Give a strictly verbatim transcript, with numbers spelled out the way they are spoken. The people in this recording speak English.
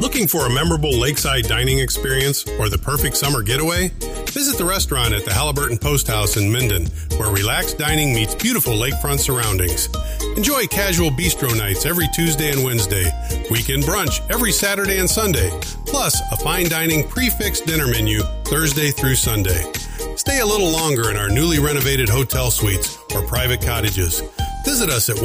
Looking for a memorable lakeside dining experience or the perfect summer getaway? Visit the restaurant at the Halliburton Post House in Minden, where relaxed dining meets beautiful lakefront surroundings. Enjoy casual bistro nights every Tuesday and Wednesday, weekend brunch every Saturday and Sunday, plus a fine dining prefixed dinner menu Thursday through Sunday. Stay a little longer in our newly renovated hotel suites or private cottages. Visit us at